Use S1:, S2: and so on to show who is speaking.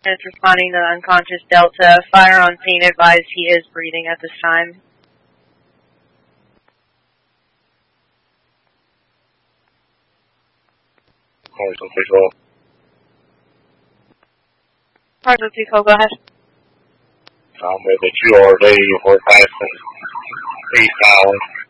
S1: It's responding to unconscious Delta. Fire on scene, advised he is breathing at this time.
S2: Partial visual.
S1: Partial Tico, go ahead.
S2: With the 2 or lady for passing eastbound.